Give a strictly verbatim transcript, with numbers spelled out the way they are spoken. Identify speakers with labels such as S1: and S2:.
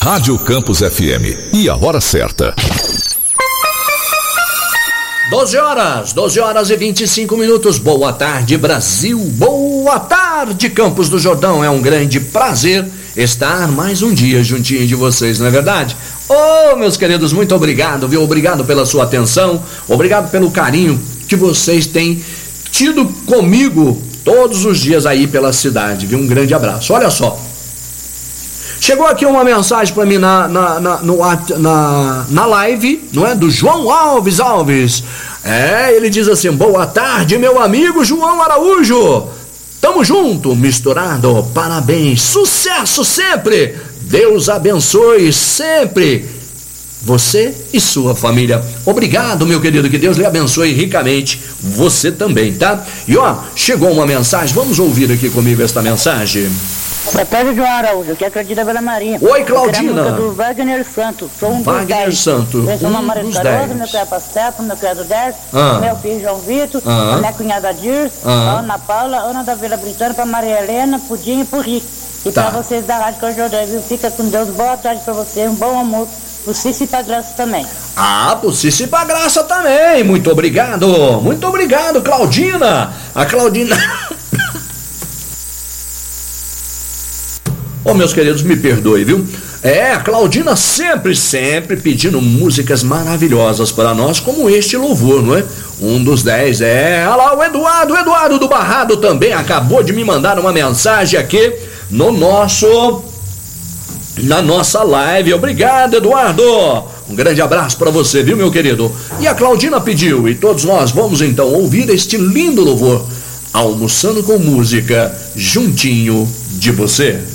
S1: Rádio Campus F M. E a hora certa.
S2: doze horas, doze horas e vinte e cinco minutos. Boa tarde, Brasil. Boa tarde, Campos do Jordão. É um grande prazer estar mais um dia juntinho de vocês, não é verdade? Ô, meus queridos, muito obrigado, viu? Obrigado pela sua atenção, obrigado pelo carinho que vocês têm tido comigo todos os dias aí pela cidade, viu? Um grande abraço. Olha só, chegou aqui uma mensagem para mim na, na, na, no, na, na live, não é? Do João Alves Alves. É, ele diz assim: boa tarde, meu amigo João Araújo. Tamo junto, misturado, parabéns, sucesso sempre. Deus abençoe sempre você e sua família. Obrigado, meu querido, que Deus lhe abençoe ricamente, você também, tá? E ó, chegou uma mensagem, vamos ouvir aqui comigo esta mensagem.
S3: Boa tarde, João Araújo, que é a Claudina Vila Maria.
S2: Oi, Claudina.
S3: Eu do Wagner Santos, sou um
S2: Wagner
S3: dos
S2: Santos,
S3: eu sou uma
S2: um
S3: Maria
S2: dos
S3: Carosa,
S2: dez.
S3: meu cunhado Pastepo, meu cunhado Décio,
S2: Ah.
S3: meu filho João Vitor,
S2: Ah.
S3: minha cunhada Dirce,
S2: Ah.
S3: Ana Paula, Ana da Vila Britânia, pra Maria Helena, Pudim e pro Rico. E
S2: Tá.
S3: pra vocês da Rádio Cajordão, viu? Fica com Deus, boa tarde pra você, um bom almoço, pro Cici e pra Graça também.
S2: Ah, pro Cici e pra Graça também, muito obrigado, muito obrigado, Claudina. A Claudina... Ô, oh, meus queridos, me perdoe, viu? É, a Claudina sempre, sempre pedindo músicas maravilhosas para nós, como este louvor, não é? Um dos dez, é. Olha lá, o Eduardo, o Eduardo do Barrado também acabou de me mandar uma mensagem aqui no nosso, na nossa live. Obrigado, Eduardo. Um grande abraço para você, viu, meu querido? E a Claudina pediu, e todos nós vamos então ouvir este lindo louvor, Almoçando com Música, juntinho de você.